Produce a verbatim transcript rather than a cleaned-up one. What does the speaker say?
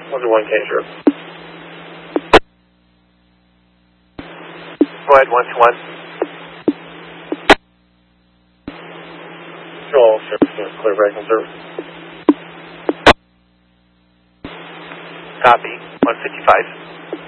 one to one K, sure. Go ahead, one to one. Control, service, clear break on service. Copy, one fifty-five.